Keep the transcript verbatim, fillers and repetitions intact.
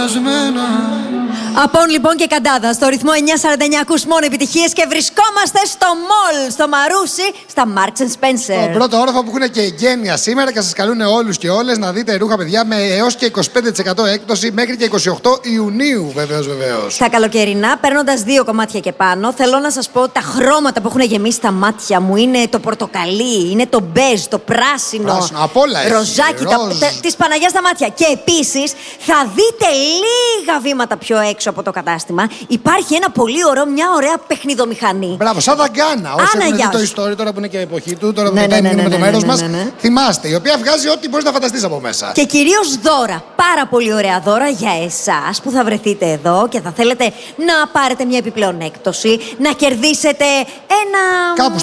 λανθασμένα. Απόν λοιπόν και Καντάδα στο ρυθμό εννιά σαράντα εννιά ακούς μόνο επιτυχίες και βρισκόμαστε στο μολ, στο Μαρούσι, στα Marks and Spencer. Το πρώτο όροφο που έχουν και εγγένεια σήμερα και σας καλούν όλους και όλες να δείτε ρούχα παιδιά με έως και είκοσι πέντε τοις εκατό έκπτωση μέχρι και είκοσι οκτώ Ιουνίου βεβαίως βεβαίως. Στα καλοκαιρινά, παίρνοντας δύο κομμάτια και πάνω, θέλω να σας πω ότι τα χρώματα που έχουν γεμίσει τα μάτια μου είναι το πορτοκαλί, είναι το μπέζ, το πράσινο, Πράσινο, απ' όλα έχει, ροζάκι, τα, ροζ. τα, της Παναγιάς τα μάτια. Και επίσης θα δείτε λίγα βήματα πιο έξω από το κατάστημα. Υπάρχει ένα πολύ ωραίο, μια ωραία παιχνιδομηχανή. Μπράβο, σαν δαγκάνα. Όσοι έχουν δει το ιστορίο τώρα που είναι και εποχή του, τώρα που Ναι, μετά ναι, είναι ναι, με το ναι, μέρος ναι, μας, ναι, ναι. θυμάστε, η οποία βγάζει ό,τι μπορείς να φανταστείς από μέσα. Και κυρίως δώρα. Πάρα πολύ ωραία δώρα για εσάς που θα βρεθείτε εδώ και θα θέλετε να πάρετε μια επιπλέον έκπτωση, να κερδίσετε ένα... Κάπου